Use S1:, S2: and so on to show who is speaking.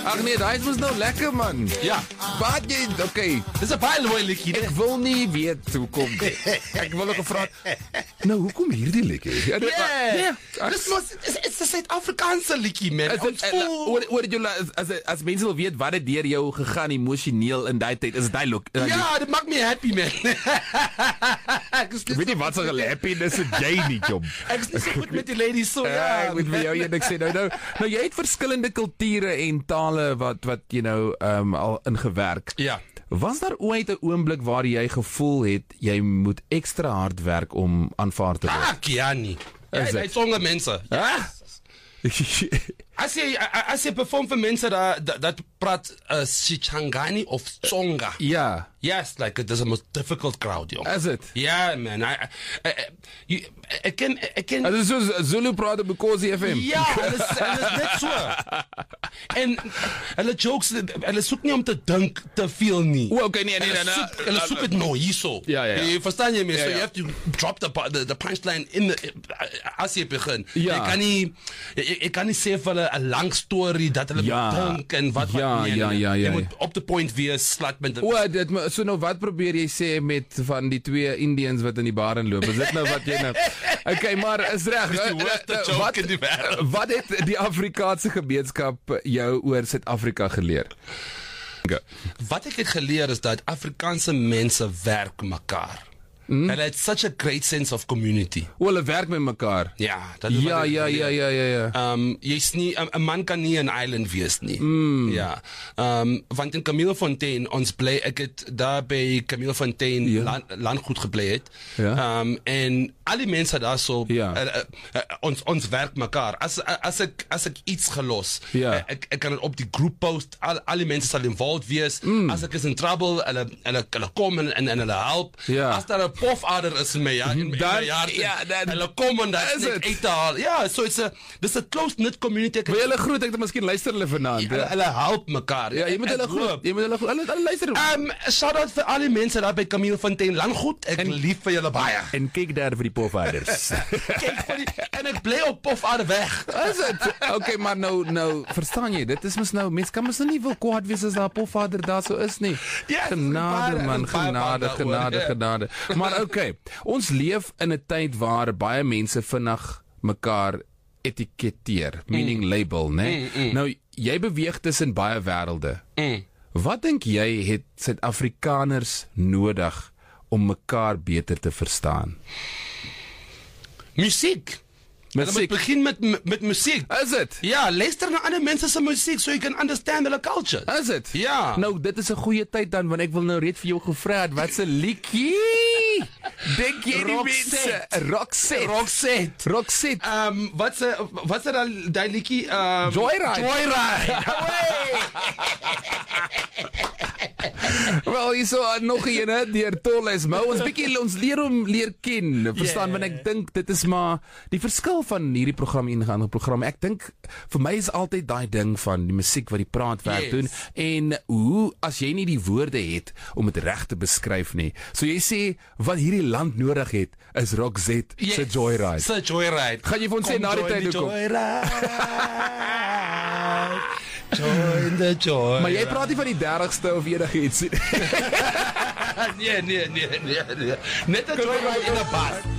S1: Ag nee, daai is nou lekker man.
S2: Ja.
S1: Wat jy, okay.
S2: Dis 'n baie mooi liedjie.
S1: Ek wil nie weet hoekom. Ek wil ook gevra. Nou, hoekom hierdie liedjie? Ja,
S2: Dis mos is 'n Suid-Afrikaanse liedjie man.
S1: Oor jy as mense wil weet wat het deur jou gegaan emosioneel in daai tyd, is dit daai look.
S2: Ja, dit maak my happy man.
S1: Ek weet nie wat so happiness het jy nie, jom.
S2: Ek is so goed met die ladies so ja.
S1: Ek moet vir jou eendag sê nou jy het verskillende kulture en tale wat al ingewerk.
S2: Ja.
S1: Was daar ooit 'n oomblik waar jy gevoel het jy moet ekstra hard werk om aanvaar te word?
S2: Ja nie. Hy songe mense. As jy perform vir mense dat praat Sichangani of Tsonga.
S1: Ja.
S2: Yes, like it is the most difficult crowd, yo.
S1: Is it?
S2: Yeah, man. I can.
S1: Dit is Zulu praat op Bukhosi FM.
S2: Ja, hulle is net so. En hulle jokes, hulle soek nie om te dink te veel nie.
S1: Okay, nee.
S2: Hulle soek dit nou hierso.
S1: Ja.
S2: Jy verstaan jy my? So you have to drop the punchline in the as jy begin.
S1: Ja.
S2: Ek kan nie sê vir hulle 'n lang storie dat hulle dink en wat nee. Jy moet op the point wees, slat met
S1: so nou wat probeer jy sê met van die twee Indians wat in die bar inloop? Is dit nou wat jy nou? Okay, maar is reg. Wat het die Afrikaanse gemeenskap jou oor Suid-Afrika geleer?
S2: Wat ek het geleer is dat Afrikaanse mense werk mekaar. Hulle het such a great sense of community.
S1: Hulle werk met mekaar.
S2: Ja, dat is
S1: ja.
S2: Jy's nie 'n man kan nie 'n island wees nie. Ja. Want in Camille Fontaine ek het daar by Camille Fontaine landgoed gebly het.
S1: Ja.
S2: En al die mense daar so ons werk mekaar. As ek iets gelos, ek kan dit op die groep post. Al die mense sal involved wees. As ek is in trouble, hulle kom en hulle help. As daar 'n pofader is in my jaar, hulle kom en dat is net uit te haal. Ja, so dis 'n close-knit community.
S1: Wil hulle groet, ek miskien luister hulle vanaand.
S2: Hulle help mekaar.
S1: Ja, jy moet hulle groet. Hulle luister.
S2: Shout out vir al die mense daar by Camille Fontaine landgoed. Ek lief vir julle baie.
S1: En kyk daar vir die pofaders.
S2: En ek bly op pofader weg.
S1: Is dit? Okay, maar nou verstaan jy, dit is mos nou mense kan mos nie wil kwaad wees as daar 'n pofader daar so is nie. Genade man, genade. Maar okay, ons leef in 'n tyd waar baie mense vinnig mekaar etiketeer, meaning label, né? Nou jy beweeg tussen baie wêrelde. Wat dink jy het Suid-Afrikaners nodig om mekaar beter te verstaan?
S2: Musiek. Hulle moet begin met musiek.
S1: Is dit?
S2: Ja, luister na ander mense se musiek so you can understand their culture.
S1: Is dit?
S2: Ja.
S1: Nou, dit is 'n goeie tyd dan, want ek wil nou reeds vir jou gevra het, wat se liedjie? Dink jy die mense? Roxette. Wat se daai liedjie? Joyride. Wel, hierso nog een deur Tolles, maar ons leer ken, verstaan, want ek dink dit is maar die verskil van hierdie program en 'n ander program. Ek dink vir my is altyd daai ding van die musiek wat die praatwerk doen en hoe as jy nie die woorde het om dit reg te beskryf nie. So jy sê wat hierdie land nodig het is Roxette se Joyride.
S2: Se Joyride.
S1: Gaan jy vir ons sê na die tyd hoekom?
S2: Join the joy.
S1: Maar jy praat nie van die 30ste of enigiets nie.
S2: Nee. Net 'n Joyride in 'n bus.